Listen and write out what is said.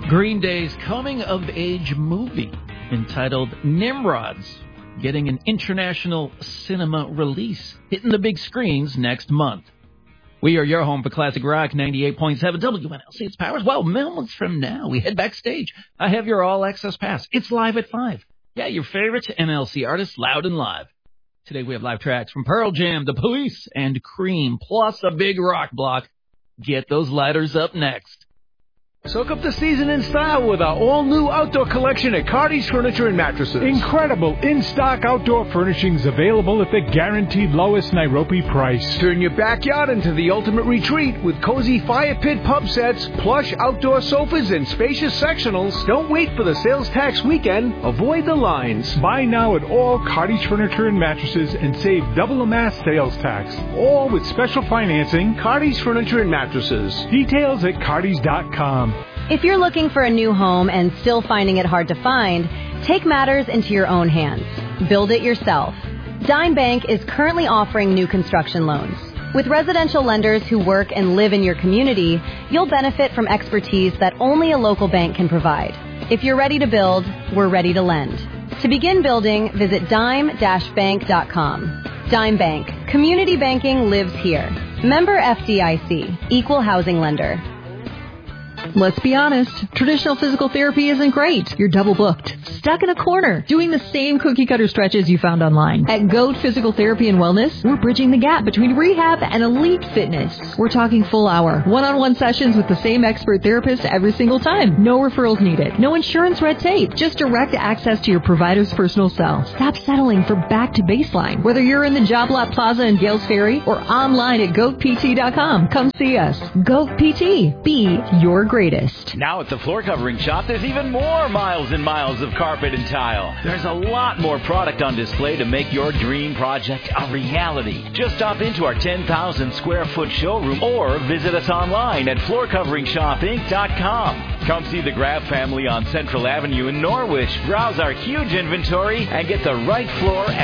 Green Day's coming-of-age movie entitled Nimrods, getting an international cinema release, hitting the big screens next month. We are your home for classic rock, 98.7 WNLC. It's Powers. Well, moments from now, we head backstage. I have your all-access pass. It's live at 5. Yeah, your favorite NLC artists, loud and live. Today we have live tracks from Pearl Jam, The Police, and Cream, plus a big rock block. Get those lighters up next. Soak up the season in style with our all-new outdoor collection at Cardi's Furniture and Mattresses. Incredible in-stock outdoor furnishings available at the guaranteed lowest Nairobi price. Turn your backyard into the ultimate retreat with cozy fire pit pub sets, plush outdoor sofas, and spacious sectionals. Don't wait for the sales tax weekend. Avoid the lines. Buy now at all Cardi's Furniture and Mattresses and save double the mass sales tax. All with special financing. Cardi's Furniture and Mattresses. Details at cardis.com. If you're looking for a new home and still finding it hard to find, take matters into your own hands. Build it yourself. Dime Bank is currently offering new construction loans. With residential lenders who work and live in your community, you'll benefit from expertise that only a local bank can provide. If you're ready to build, we're ready to lend. To begin building, visit dime-bank.com. Dime Bank. Community banking lives here. Member FDIC. Equal housing lender. Let's be honest, traditional physical therapy isn't great. You're double booked, stuck in a corner, doing the same cookie-cutter stretches you found online. At Goat Physical Therapy and Wellness, we're bridging the gap between rehab and elite fitness. We're talking full hour, one-on-one sessions with the same expert therapist every single time. No referrals needed. No insurance red tape. Just direct access to your provider's personal cell. Stop settling for back to baseline. Whether you're in the Job Lot Plaza in Gales Ferry or online at goatpt.com, come see us. Goat PT. Be your greatest. Now at the Floor Covering Shop, there's even more miles and miles of carpet and tile. There's a lot more product on display to make your dream project a reality. Just stop into our 10,000 square foot showroom or visit us online at floorcoveringshopinc.com. Come see the Grab family on Central Avenue in Norwich. Browse our huge inventory and get the right floor